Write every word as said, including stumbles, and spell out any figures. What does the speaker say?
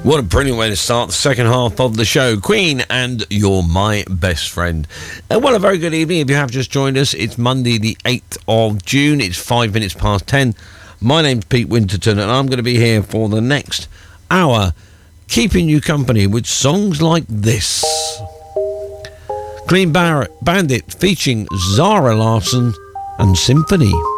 What a brilliant way to start the second half of the show. Queen and You're My Best Friend. Uh, well, a very good evening. If you have just joined us, it's Monday the eighth of June. It's five minutes past ten. My name's Pete Winterton, and I'm going to be here for the next hour, keeping you company with songs like this. Clean Bar- Bandit featuring Zara Larsson and Symphony.